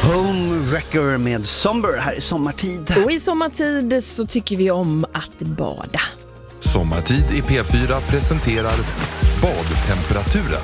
Homewrecker med Somber här i sommartid. Och i sommartid så tycker vi om att bada. Sommartid i P4 presenterar badtemperaturen.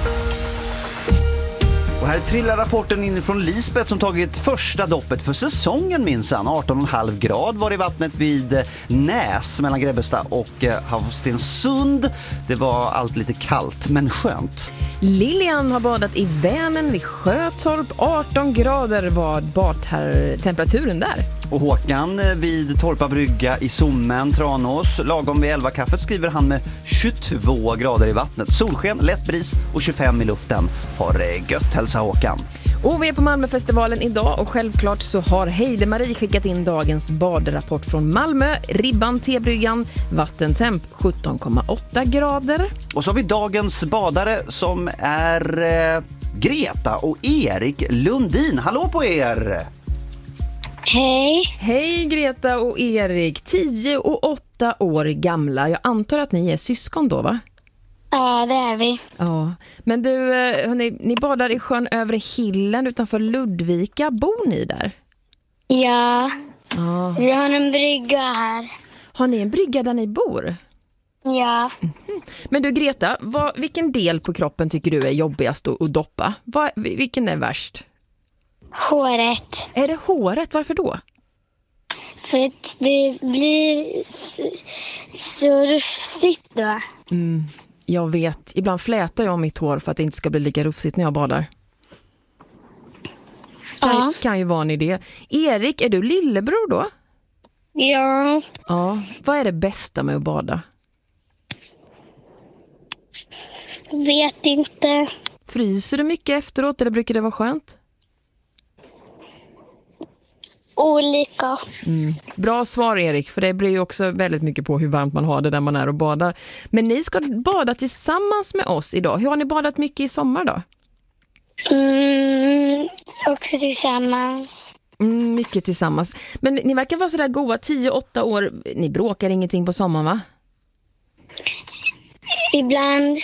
Och här trillar rapporten in från Lisbeth som tagit första doppet för säsongen minsann. 18,5 grad var i vattnet vid Näs mellan Grebbestad och Havstensund. Det var allt lite kallt men skönt. Lilian har badat i Vänern vid Sjötorp. 18 grader var badtemperaturen där. Och Håkan vid Torpa brygga i Sommen, Tranås. Lagom vid 11-kaffet skriver han med 22 grader i vattnet. Solsken, lätt bris och 25 i luften. Har det gött, hälsa Håkan. Och vi är på Malmöfestivalen idag och självklart så har Heide-Marie skickat in dagens badrapport från Malmö. Ribban, T-bryggan, vattentemp 17,8 grader. Och så har vi dagens badare som är Greta och Erik Lundin. Hallå på er! Hej. Hej Greta och Erik, 10 och 8 år gamla. Jag antar att ni är syskon då, va? Ja, det är vi. Ja, men du, ni badar i sjön Övre Hillen utanför Ludvika. Bor ni där? Ja, Ja. vi har en brygga här. Har ni en brygga där ni bor? Ja, Men du Greta, vilken del på kroppen tycker du är jobbigast att doppa? Vilken är värst? håret. Är det håret? Varför då? För att det blir så rufsigt då. Jag vet, ibland flätar jag mitt hår för att det inte ska bli lika rufsigt när jag badar. Ja. Kan ju vara en idé. Erik, är du lillebror då? Ja, Ja. Vad är det bästa med att bada? vet inte. Fryser du mycket efteråt eller brukar det vara skönt? Olika. Bra svar Erik, för det beror ju också väldigt mycket på hur varmt man har det där man är och badar. Men ni ska bada tillsammans med oss idag. Hur har ni badat mycket i sommar då? Också tillsammans. Mycket tillsammans. Men ni verkar vara sådär goa, 10-8 år. Ni bråkar ingenting på sommaren, va? Ibland.